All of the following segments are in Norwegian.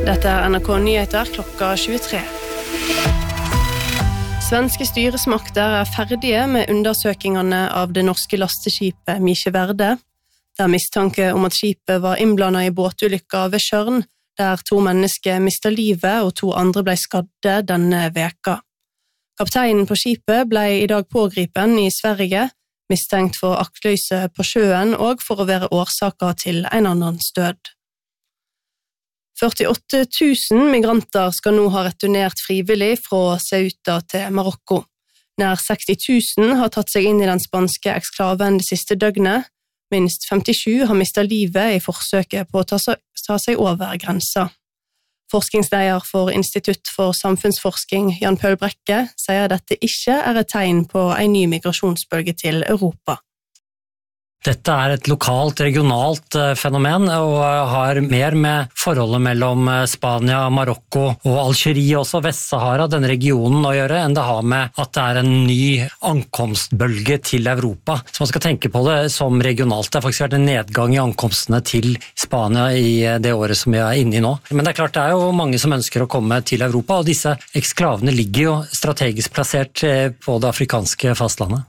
Dette NRK Nyheter klokka 23. Svenske styresmakter ferdige med undersøkingene av det norske lasteskipet Mykje Verde. Det mistanke om at skipet var innblandet i båtulykka ved Tjørn, der 2 mennesker mistet livet og 2 andre ble skadde denne veka. Kapteinen på skipet ble i dag pågripen i Sverige, mistenkt for aktløse på sjøen og for å være årsaker til en annens død. 48 000 migranter skal nå ha returnert frivillig fra Ceuta til Marokko. Nær 60 000 har tatt seg inn i den spanske eksklaven det siste døgnet. Minst 57 har mistet livet i forsøket på å ta seg over grensa. Forskningsleder for Institutt for samfunnsforsking, Jan Paul Brekke, sier dette ikke et tegn på en ny migrasjonsbølge til Europa. Dette et lokalt, regionalt fenomen og har mer med forholdet mellom Spania, Marokko og Algerie, også Vest-Sahara, denne regionen å gjøre, enn det har med at det en ny ankomstbølge til Europa. Så man skal tenke på det som regionalt. Det har faktisk vært en nedgang i ankomstene til Spania i det året som vi inne i nå. Men det klart, det jo mange som ønsker å komme til Europa, og disse eksklavene ligger jo strategisk plassert på det afrikanske fastlandet.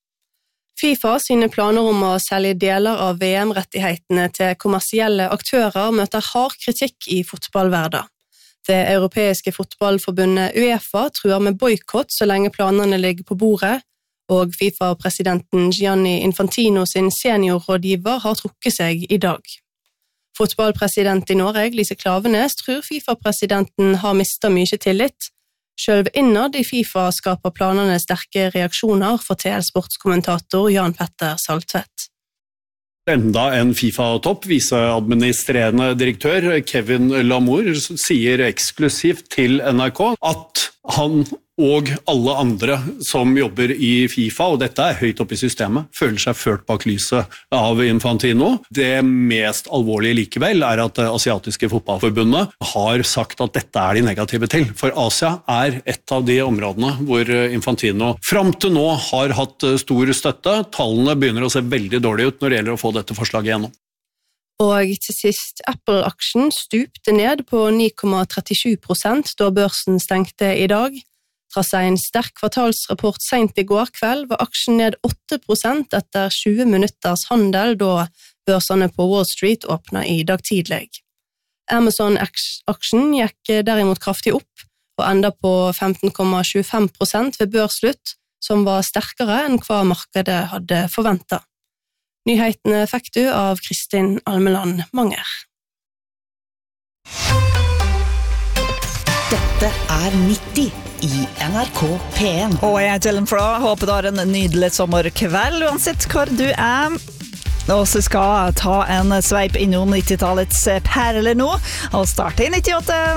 FIFA sine planer om å selge deler av VM-rettighetene til kommersielle aktører møter hard kritikk i fotballverden. Det europeiske fotballforbundet UEFA truer med boykott så lenge planene ligger på bordet, og FIFA-presidenten Gianni Infantino sin seniorrådgiver har trukket seg i dag. Fotballpresident i Norge, Lise Klaveness, tror FIFA-presidenten har mistet mye tillit. Selv innad i FIFA skaper planene sterke reaksjoner, forteller sportskommentator Jan Petter Saltvedt. Enda en FIFA-topp, viseadministrerende direktør Kevin Lamour, sier eksklusivt til NRK at han og alle andre som jobber i FIFA, og dette høyt oppe i systemet, føler seg ført bak lyset av Infantino. Det mest alvorlige likevel at det asiatiske fotballforbundet har sagt at dette de negative til. For Asia et av de områdene hvor Infantino frem til nå har hatt stor støtte. Tallene begynner å se veldig dårlige ut når det gjelder å få dette forslaget gjennom. Og til sist, Apple-aksjen stupte ned på 9,37% da børsen stengte i dag. Trass en sterk kvartalsrapport sent i går kveld var aksjen ned 8% etter 20 minutters handel da børsene på Wall Street åpnet i dag tidlig. Amazon-aksjen gikk derimot kraftig opp og enda på 15,25% ved børsslutt, som var sterkere enn hva markedet hadde forventet. Nyhetene fikk du av Kristin Almeland Manger. Dette 90 i NRK P1. Og jeg Ellen Flå, håper du har en nydelig sommerkveld, uansett hvor du Og så skal jeg ta en sveip innom 90-tallets perler nå, og starte i 98.